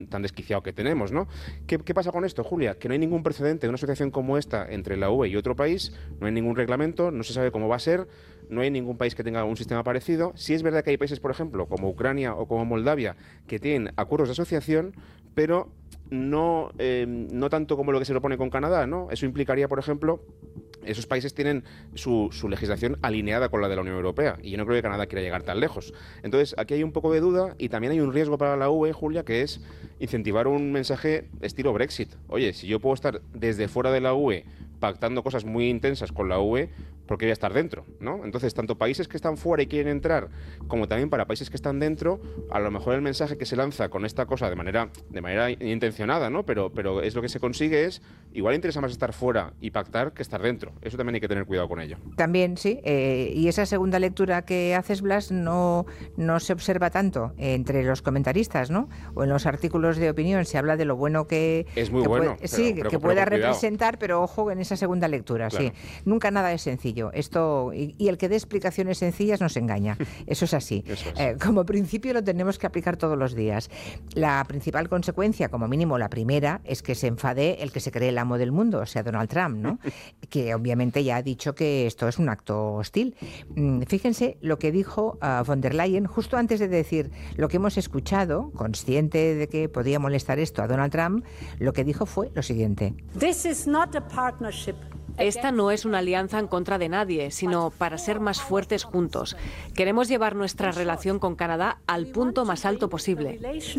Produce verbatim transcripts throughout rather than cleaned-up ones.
tan desquiciado que tenemos, ¿no? ¿Qué, ¿Qué pasa con esto, Julia? Que no hay ningún precedente de una asociación como esta entre la U E y otro país, no hay ningún reglamento, no se sabe cómo va a ser, no hay ningún país que tenga un sistema parecido. Sí es verdad que hay países, por ejemplo, como Ucrania o como Moldavia, que tienen acuerdos de asociación, pero no, eh, no tanto como lo que se propone con Canadá, ¿no? Eso implicaría, por ejemplo, esos países tienen su, su legislación alineada con la de la Unión Europea, y yo no creo que Canadá quiera llegar tan lejos. Entonces, aquí hay un poco de duda, y también hay un riesgo para la U E, Julia, que es incentivar un mensaje estilo Brexit. Oye, si yo puedo estar desde fuera de la U E pactando cosas muy intensas con la U E, ¿por qué voy a estar dentro? ¿No? Entonces, tanto países que están fuera y quieren entrar, como también para países que están dentro, a lo mejor el mensaje que se lanza con esta cosa de manera, de manera intencionada, ¿no? Pero, pero es lo que se consigue es, igual interesa más estar fuera y pactar que estar dentro. Eso también hay que tener cuidado con ello. También, sí. Eh, y esa segunda lectura que haces, Blas, no, no se observa tanto entre los comentaristas, ¿no? O en los artículos de opinión se habla de lo bueno que... Es muy que bueno. Puede, pero, sí, pero, que pero, pueda pero representar, pero ojo en esa segunda lectura, claro. Sí. Nunca nada es sencillo. Esto y, y el que dé explicaciones sencillas nos engaña. Eso es así. Eso es. Eh, como principio lo tenemos que aplicar todos los días. La principal consecuencia, como mínimo la primera, es que se enfade el que se cree el amo del mundo, o sea, Donald Trump, ¿no? Que obviamente ya ha dicho que esto es un acto hostil. Fíjense lo que dijo uh, von der Leyen justo antes de decir lo que hemos escuchado, consciente de que podía molestar esto a Donald Trump, lo que dijo fue lo siguiente. This is not a partnership. Esta no es una alianza en contra de nadie, sino para ser más fuertes juntos. Queremos llevar nuestra relación con Canadá al punto más alto posible.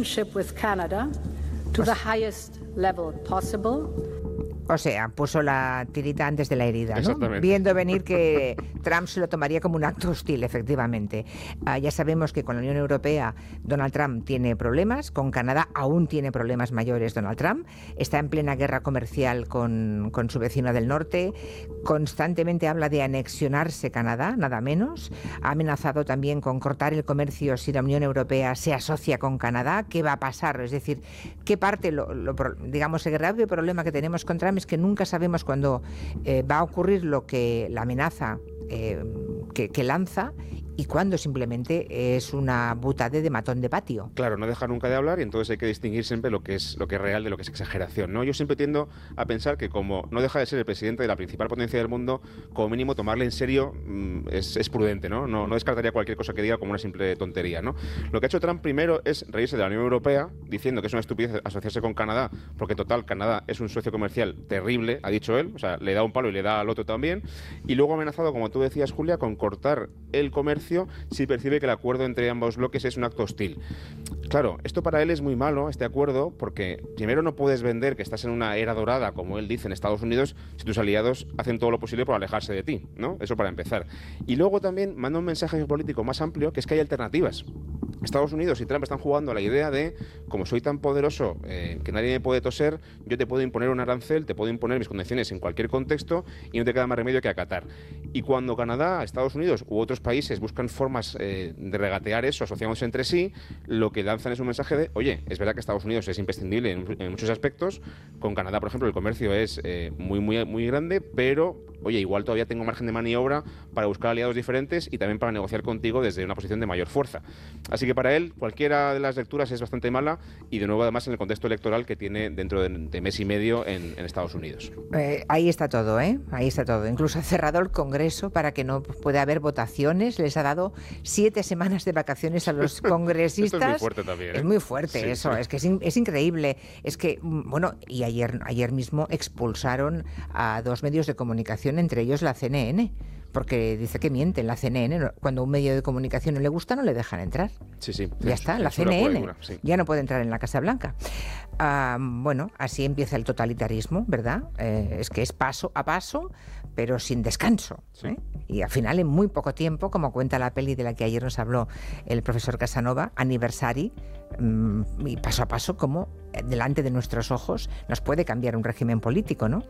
O sea, puso la tirita antes de la herida, ¿no? Viendo venir que Trump se lo tomaría como un acto hostil, efectivamente. Uh, ya sabemos que con la Unión Europea Donald Trump tiene problemas, con Canadá aún tiene problemas mayores Donald Trump, está en plena guerra comercial con, con su vecino del norte, constantemente habla de anexionarse Canadá, nada menos, ha amenazado también con cortar el comercio si la Unión Europea se asocia con Canadá. ¿Qué va a pasar? Es decir, ¿qué parte, lo, lo, digamos, el grave problema que tenemos con Trump es que nunca sabemos cuándo eh, va a ocurrir lo que la amenaza eh, que, que lanza y cuándo simplemente es una butade de matón de patio. Claro, no deja nunca de hablar y entonces hay que distinguir siempre lo que es lo que es real de lo que es exageración, ¿no? Yo siempre tiendo a pensar que como no deja de ser el presidente de la principal potencia del mundo, como mínimo tomarle en serio mmm, es, es prudente, ¿no? ¿no? No descartaría cualquier cosa que diga como una simple tontería, ¿no? Lo que ha hecho Trump primero es reírse de la Unión Europea, diciendo que es una estupidez asociarse con Canadá, porque total, Canadá es un socio comercial terrible, ha dicho él, o sea, le da un palo y le da al otro también, y luego ha amenazado, como tú decías, Julia, con cortar el comercio si percibe que el acuerdo entre ambos bloques es un acto hostil. Claro, esto para él es muy malo, este acuerdo, porque primero no puedes vender que estás en una era dorada, como él dice, en Estados Unidos, si tus aliados hacen todo lo posible por alejarse de ti, ¿no? Eso para empezar. Y luego también manda un mensaje geopolítico más amplio, que es que hay alternativas. Estados Unidos y Trump están jugando a la idea de, como soy tan poderoso eh, que nadie me puede toser, yo te puedo imponer un arancel, te puedo imponer mis condiciones en cualquier contexto y no te queda más remedio que acatar. Y cuando Canadá, Estados Unidos u otros países buscan formas eh, de regatear eso, asociándose entre sí, lo que lanzan es un mensaje de, oye, es verdad que Estados Unidos es imprescindible en, en muchos aspectos, con Canadá, por ejemplo, el comercio es eh, muy, muy, muy grande, pero, oye, igual todavía tengo margen de maniobra para buscar aliados diferentes y también para negociar contigo desde una posición de mayor fuerza. Así que para él, cualquiera de las lecturas es bastante mala y, de nuevo, además, en el contexto electoral que tiene dentro de, de mes y medio en, en Estados Unidos. Eh, ahí está todo, ¿eh? Ahí está todo. Incluso ha cerrado el Congreso para que no pueda haber votaciones. Les ha dado siete semanas de vacaciones a los congresistas. Esto es muy fuerte también, ¿eh? Es muy fuerte sí, eso. Sí. Es que es, in, es increíble. Es que, bueno, y ayer, ayer mismo expulsaron a dos medios de comunicación, entre ellos la C N N. Porque dice que mienten, la C N N, cuando un medio de comunicación no le gusta, no le dejan entrar. Sí, sí. Ya está, la C N N sí. ya no puede entrar en la Casa Blanca. Uh, bueno, así empieza el totalitarismo, ¿verdad? Eh, es que es paso a paso, pero sin descanso. Sí. ¿eh? Y al final, en muy poco tiempo, como cuenta la peli de la que ayer nos habló el profesor Casanova, Anniversary, um, y paso a paso, como delante de nuestros ojos nos puede cambiar un régimen político, ¿no?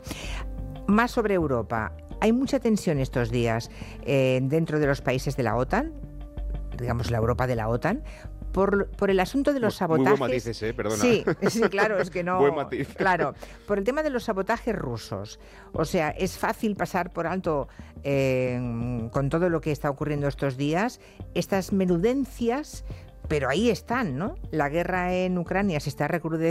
Más sobre Europa. Hay mucha tensión estos días eh, dentro de los países de la OTAN, digamos la Europa de la OTAN, por, por el asunto de los sabotajes. Muy buen matices, ¿eh? Perdona. Sí, sí, claro, es que no. Buen matiz. Claro, por el tema de los sabotajes rusos. O sea, es fácil pasar por alto eh, con todo lo que está ocurriendo estos días estas menudencias pero ahí están, ¿no? La guerra en Ucrania se está recrudeciendo.